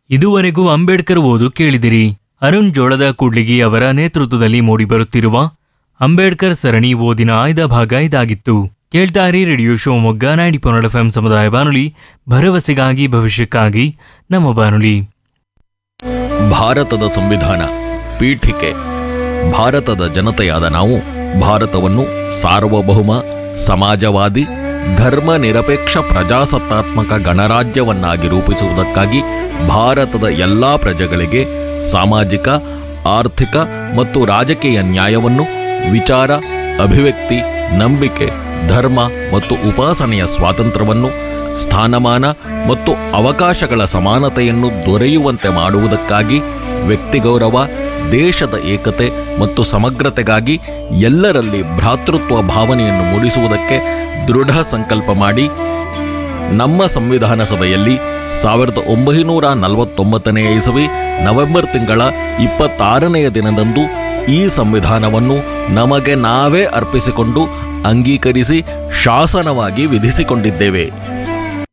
ಇದುವರೆಗೂ ಅಂಬೇಡ್ಕರ್ ಓದು ಕೇಳಿದಿರಿ. ಅರುಣ್ ಜೋಳದ ಕೂಡ್ಲಿಗಿ ಅವರ ನೇತೃತ್ವದಲ್ಲಿ ಮೂಡಿಬರುತ್ತಿರುವ ಅಂಬೇಡ್ಕರ್ ಸರಣಿ ಓದಿನ ಆಯ್ದ ಭಾಗ ಇದಾಗಿತ್ತು. ಕೇಳ್ತಾರಿ ರೇಡಿಯೋ ಶಿವಮೊಗ್ಗ 90.1 FM ಸಮುದಾಯ ಬಾನುಲಿ, ಭರವಸೆಗಾಗಿ ಭವಿಷ್ಯಕ್ಕಾಗಿ ನಮ್ಮ ಬಾನುಲಿ. ಭಾರತದ ಸಂವಿಧಾನ ಪೀಠಿಕೆ. ಭಾರತದ ಜನತೆಯಾದ ನಾವು ಭಾರತವನ್ನು ಸಾರ್ವಭೌಮ, ಸಮಾಜವಾದಿ, ಧರ್ಮ ನಿರಪೇಕ್ಷ ಪ್ರಜಾಸತ್ತಾತ್ಮಕ ಗಣರಾಜ್ಯವನ್ನಾಗಿ ರೂಪಿಸುವುದಕ್ಕಾಗಿ ಭಾರತದ ಎಲ್ಲಾ ಪ್ರಜೆಗಳಿಗೆ ಸಾಮಾಜಿಕ, ಆರ್ಥಿಕ ಮತ್ತು ರಾಜಕೀಯ ನ್ಯಾಯವನ್ನು, ವಿಚಾರ, ಅಭಿವ್ಯಕ್ತಿ, ನಂಬಿಕೆ, ಧರ್ಮ ಮತ್ತು ಉಪಾಸನೆಯ ಸ್ವಾತಂತ್ರ್ಯವನ್ನು, ಸ್ಥಾನಮಾನ ಮತ್ತು ಅವಕಾಶಗಳ ಸಮಾನತೆಯನ್ನು ದೊರೆಯುವಂತೆ ಮಾಡುವುದಕ್ಕಾಗಿ, ವ್ಯಕ್ತಿಗೌರವ, ದೇಶದ ಏಕತೆ ಮತ್ತು ಸಮಗ್ರತೆಗಾಗಿ ಎಲ್ಲರಲ್ಲಿ ಭ್ರಾತೃತ್ವ ಭಾವನೆಯನ್ನು ಮೂಡಿಸುವುದಕ್ಕೆ ದೃಢ ಸಂಕಲ್ಪ ಮಾಡಿ ನಮ್ಮ ಸಂವಿಧಾನ ಸಭೆಯಲ್ಲಿ 1949 ಇಸವಿ ನವೆಂಬರ್ ತಿಂಗಳ 26ನೆಯ ದಿನದಂದು ಈ ಸಂವಿಧಾನವನ್ನು ನಮಗೆ ನಾವೇ ಅರ್ಪಿಸಿಕೊಂಡು ಅಂಗೀಕರಿಸಿ ಶಾಸನವಾಗಿ ವಿಧಿಸಿಕೊಂಡಿದ್ದೇವೆ.